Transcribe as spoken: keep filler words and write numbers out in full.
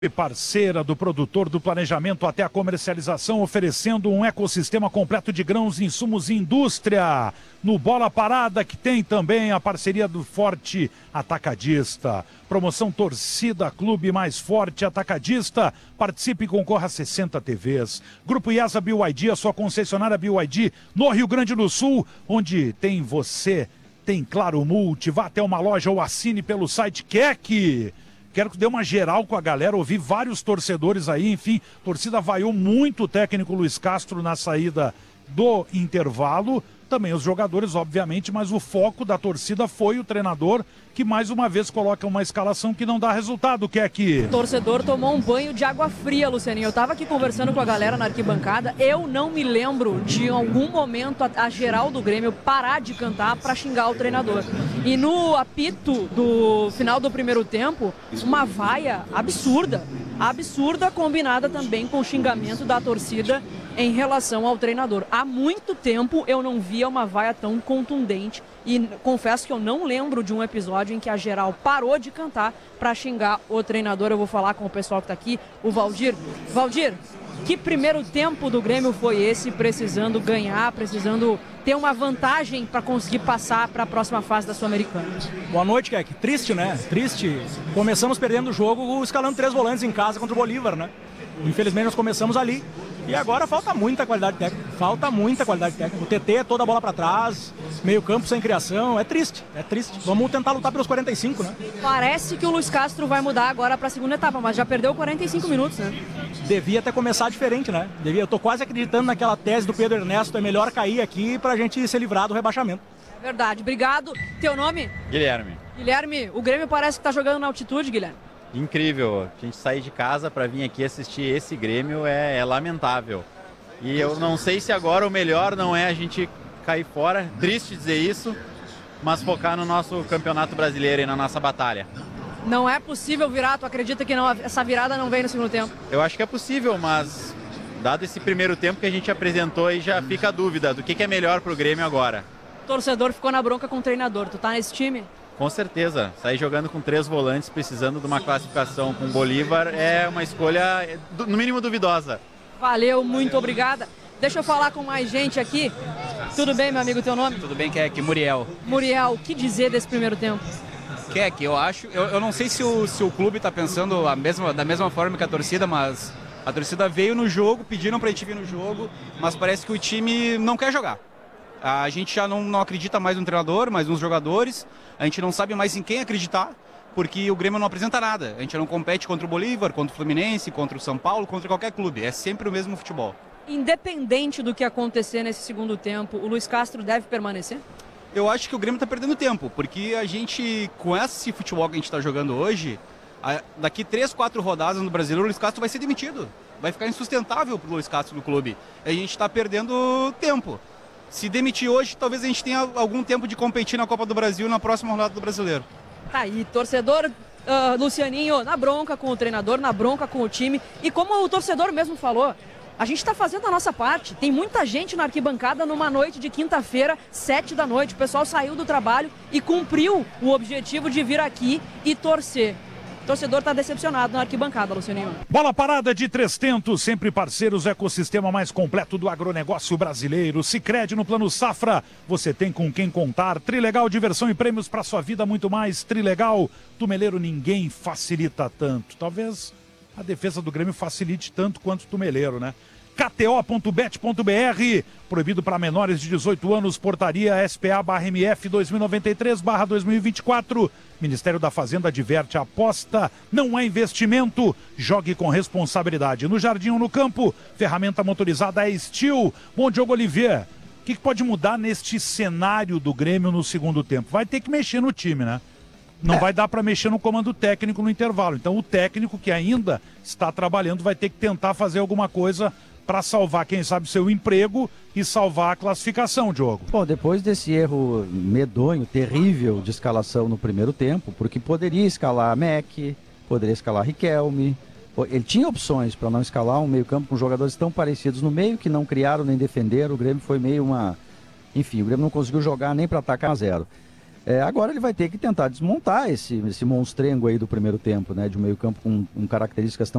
Parceira do produtor do planejamento até a comercialização, oferecendo um ecossistema completo de grãos, insumos e indústria. No Bola Parada, que tem também a parceria do Forte Atacadista. Promoção Torcida Clube Mais Forte Atacadista. Participe e concorra a sessenta T Vs. Grupo IESA B Y D, a sua concessionária B Y D no Rio Grande do Sul, onde tem você, tem Claro Multi. Vá até uma loja ou assine pelo site Keck. Quero que dê uma geral com a galera, ouvi vários torcedores aí, enfim, torcida vaiou muito o técnico Luiz Castro na saída do intervalo, também os jogadores, obviamente, mas o foco da torcida foi o treinador, que mais uma vez coloca uma escalação que não dá resultado, que é que... O torcedor tomou um banho de água fria, Lucianinho. Eu tava aqui conversando com a galera na arquibancada, eu não me lembro de algum momento a, a geral do Grêmio parar de cantar para xingar o treinador. E no apito do final do primeiro tempo, uma vaia absurda, absurda, combinada também com o xingamento da torcida em relação ao treinador. Há muito tempo eu não via uma vaia tão contundente e confesso que eu não lembro de um episódio em que a geral parou de cantar para xingar o treinador. Eu vou falar com o pessoal que está aqui, o Valdir. Valdir, que primeiro tempo do Grêmio foi esse, precisando ganhar, precisando ter uma vantagem para conseguir passar para a próxima fase da Sul-Americana? Boa noite, Keck. Triste, né? Triste. Começamos perdendo o jogo, escalando três volantes em casa contra o Bolívar, né? Infelizmente nós começamos ali. E agora falta muita qualidade técnica. Falta muita qualidade técnica. O T T, toda a bola para trás, meio campo sem criação. É triste, é triste. Vamos tentar lutar pelos quarenta e cinco, né? Parece que o Luiz Castro vai mudar agora para a segunda etapa, mas já perdeu quarenta e cinco minutos, né? Devia até começar diferente, né? Devia. Eu tô quase acreditando naquela tese do Pedro Ernesto. É melhor cair aqui pra gente se livrar do rebaixamento. É verdade. Obrigado. Teu nome? Guilherme. Guilherme, o Grêmio parece que tá jogando na altitude, Guilherme. Incrível. A gente sair de casa para vir aqui assistir esse Grêmio é, é lamentável. E eu não sei se agora o melhor não é a gente cair fora, triste dizer isso, mas focar no nosso campeonato brasileiro e na nossa batalha. Não é possível virar, tu acredita que não, essa virada não vem no segundo tempo? Eu acho que é possível, mas dado esse primeiro tempo que a gente apresentou, aí já fica a dúvida do que, que é melhor pro Grêmio agora. O torcedor ficou na bronca com o treinador, tu tá nesse time? Com certeza, sair jogando com três volantes, precisando de uma classificação com o Bolívar, é uma escolha, no mínimo, duvidosa. Valeu, muito obrigada. Deixa eu falar com mais gente aqui. Tudo bem, meu amigo, teu nome? Tudo bem, Keck, Muriel. Muriel, o que dizer desse primeiro tempo? Keck, eu acho, eu, eu não sei se o, se o clube está pensando a mesma, da mesma forma que a torcida, mas a torcida veio no jogo, pediram pra gente vir no jogo, mas parece que o time não quer jogar. A gente já não, não acredita mais no treinador, mais nos jogadores, a gente não sabe mais em quem acreditar, porque o Grêmio não apresenta nada. A gente não compete contra o Bolívar, contra o Fluminense, contra o São Paulo, contra qualquer clube. É sempre o mesmo futebol. Independente do que acontecer nesse segundo tempo, o Luiz Castro deve permanecer? Eu acho que o Grêmio está perdendo tempo, porque a gente, com esse futebol que a gente está jogando hoje, a, daqui três, quatro rodadas no Brasileiro, o Luiz Castro vai ser demitido. Vai ficar insustentável para o Luiz Castro no clube. A gente está perdendo tempo. Se demitir hoje, talvez a gente tenha algum tempo de competir na Copa do Brasil na próxima rodada do Brasileiro. Tá aí, torcedor uh, Lucianinho na bronca com o treinador, na bronca com o time. E como o torcedor mesmo falou, a gente está fazendo a nossa parte. Tem muita gente na arquibancada numa noite de quinta-feira, sete da noite. O pessoal saiu do trabalho e cumpriu o objetivo de vir aqui e torcer. O torcedor está decepcionado na arquibancada, Lucianinho. Bola Parada de Três Tentos, sempre parceiros, ecossistema mais completo do agronegócio brasileiro. Sicredi no Plano Safra, você tem com quem contar. Trilegal, diversão e prêmios para sua vida, muito mais. Trilegal, Tumeleiro ninguém facilita tanto. Talvez a defesa do Grêmio facilite tanto quanto o Tumeleiro, né? K T O ponto bet ponto B R, proibido para menores de dezoito anos, portaria S P A barra M F dois mil e noventa e três barra dois mil e vinte e quatro. Ministério da Fazenda adverte, aposta não é investimento, jogue com responsabilidade. No jardim ou no campo, ferramenta motorizada é Steel. Bom, Diogo Oliveira, o que, que pode mudar neste cenário do Grêmio no segundo tempo? Vai ter que mexer no time, né? Não é. Vai dar para mexer no comando técnico no intervalo. Então o técnico que ainda está trabalhando vai ter que tentar fazer alguma coisa para salvar, quem sabe, seu emprego e salvar a classificação, Diogo. Bom, depois desse erro medonho, terrível de escalação no primeiro tempo, porque poderia escalar Mac, poderia escalar Riquelme, ele tinha opções para não escalar um meio-campo com jogadores tão parecidos no meio que não criaram nem defenderam. O Grêmio foi meio uma... Enfim, o Grêmio não conseguiu jogar nem para atacar a zero. É, agora ele vai ter que tentar desmontar esse, esse monstrengo aí do primeiro tempo, né? De um meio campo com, com características tão